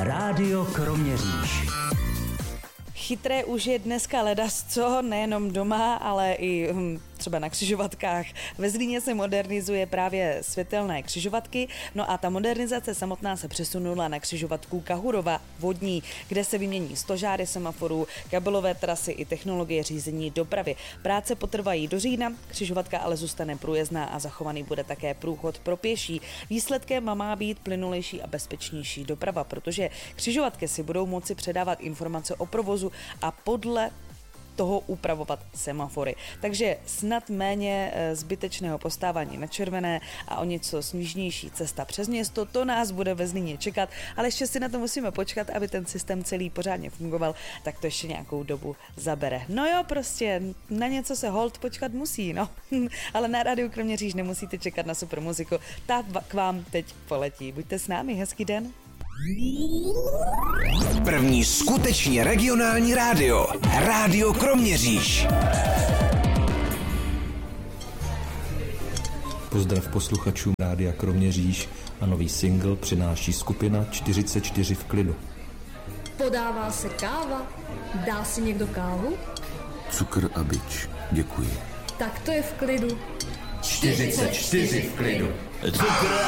Rádio Kroměříž. Chytré už je dneska ledasco, nejenom doma, ale i třeba na křižovatkách. Ve Zlíně se modernizuje právě světelné křižovatky, no a ta modernizace samotná se přesunula na křižovatku Kahurova vodní, kde se vymění stožáry semaforů, kabelové trasy i technologie řízení dopravy. Práce potrvají do října, křižovatka ale zůstane průjezdná a zachovaný bude také průchod pro pěší. Výsledkem má být plynulejší a bezpečnější doprava, protože křižovatky si budou moci předávat informace o provozu a podle toho upravovat semafory. Takže snad méně zbytečného postávání na červené a o něco snížnější cesta přes město, to nás bude ve Zlíně čekat, ale ještě si na to musíme počkat, aby ten systém celý pořádně fungoval, tak to ještě nějakou dobu zabere. No jo, prostě na něco se holt počkat musí, no. Ale na Rádiu Kroměříž nemusíte čekat na super muziku, ta k vám teď poletí. Buďte s námi, hezký den. První skutečně regionální rádio. Rádio Kroměříž. Pozdrav posluchačům Rádia Kroměříž a nový single přináší skupina 44 v klidu. Podává se káva? Dá si někdo kávu? Cukr a bič, děkuji. Tak to je v klidu. 44 v klidu. Cukr